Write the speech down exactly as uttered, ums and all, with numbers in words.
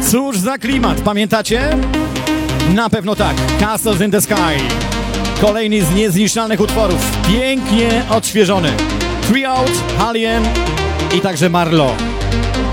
Cóż za klimat, pamiętacie? Na pewno tak, Castles in the Sky. Kolejny z niezniszczalnych utworów, pięknie odświeżony. Three Out, Halien i także Marlo.